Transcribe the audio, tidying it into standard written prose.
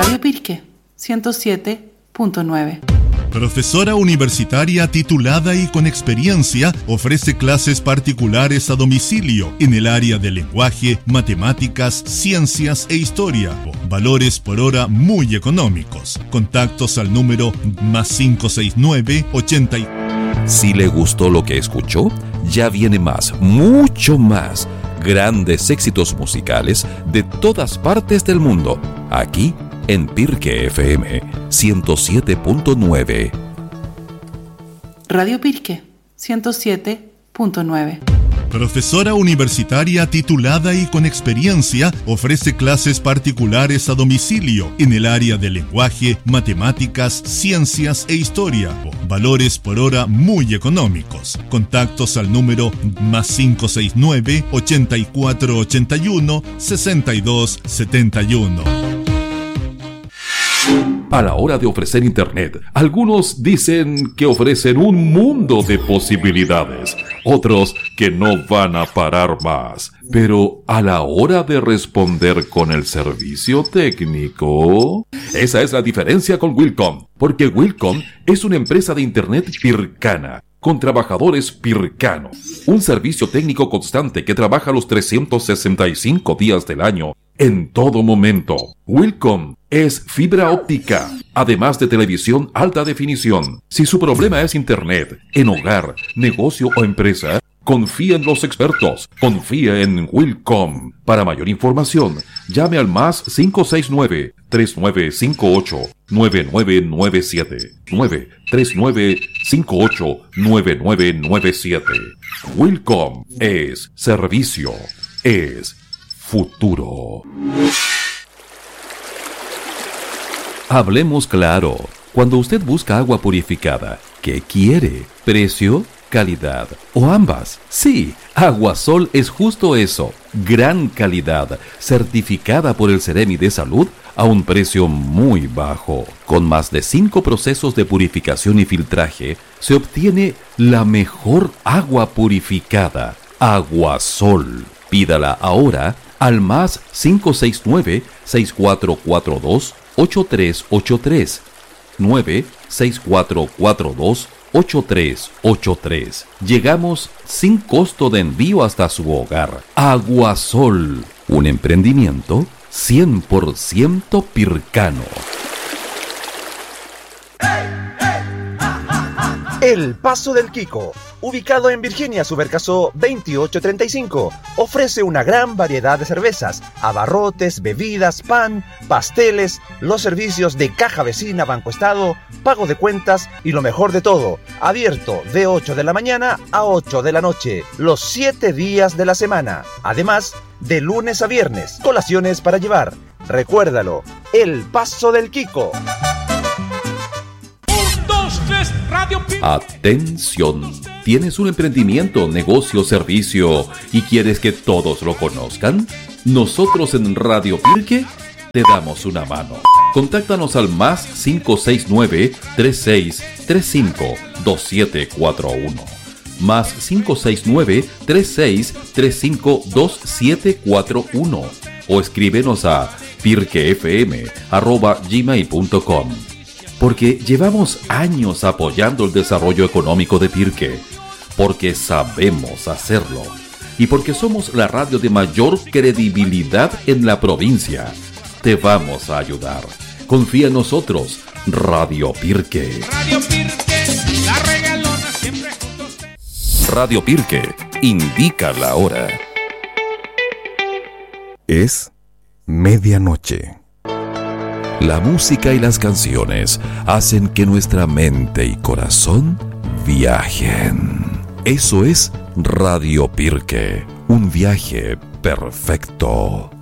Radio Pirque 107.9. Profesora universitaria titulada y con experiencia, ofrece clases particulares a domicilio en el área de lenguaje, matemáticas, ciencias e historia. Valores por hora muy económicos. Contactos al número +569 80. Si le gustó lo que escuchó, ya viene más, mucho más. Grandes éxitos musicales de todas partes del mundo, aquí en Pirque FM 107.9. Radio Pirque 107.9. Profesora universitaria titulada y con experiencia, ofrece clases particulares a domicilio en el área de lenguaje, matemáticas, ciencias e historia. Valores por hora muy económicos. Contactos al número +569 8481 6271. A la hora de ofrecer Internet, algunos dicen que ofrecen un mundo de posibilidades, otros que no van a parar más. Pero a la hora de responder con el servicio técnico, esa es la diferencia con Wilcom, porque Wilcom es una empresa de Internet pircana, con trabajadores pircanos, un servicio técnico constante que trabaja los 365 días del año, en todo momento. Wilcom es fibra óptica, además de televisión alta definición. Si su problema es Internet, en hogar, negocio o empresa, confía en los expertos. Confía en Wilcom. Para mayor información, llame al +569 3958 9997 93958 9997. Wilcom es servicio, es futuro. Hablemos claro. Cuando usted busca agua purificada, ¿qué quiere? ¿Precio, calidad o ambas? Sí, Aguasol es justo eso. Gran calidad, certificada por el Ceremi de Salud a un precio muy bajo. Con más de 5 procesos de purificación y filtraje, se obtiene la mejor agua purificada. Aguasol. Pídala ahora al +569 6442 8383 96442 8383. Llegamos sin costo de envío hasta su hogar. Aguasol, un emprendimiento 100% pircano. El Paso del Quico, ubicado en Virginia Subercaso 2835, ofrece una gran variedad de cervezas, abarrotes, bebidas, pan, pasteles, los servicios de caja vecina, Banco Estado, pago de cuentas y lo mejor de todo, abierto de 8 de la mañana a 8 de la noche, los 7 días de la semana. Además, de lunes a viernes, colaciones para llevar. Recuérdalo, El Paso del Quico. Atención, ¿tienes un emprendimiento, negocio, servicio y quieres que todos lo conozcan? Nosotros en Radio Pirque te damos una mano. Contáctanos al +569 3635 2741 +569 3635 2741 o escríbenos a pirquefm@gmail.com. Porque llevamos años apoyando el desarrollo económico de Pirque, porque sabemos hacerlo y porque somos la radio de mayor credibilidad en la provincia. Te vamos a ayudar. Confía en nosotros, Radio Pirque. Radio Pirque, la regalona siempre juntos. Radio Pirque, indica la hora. Es medianoche. La música y las canciones hacen que nuestra mente y corazón viajen. Eso es Radio Pirque, un viaje perfecto.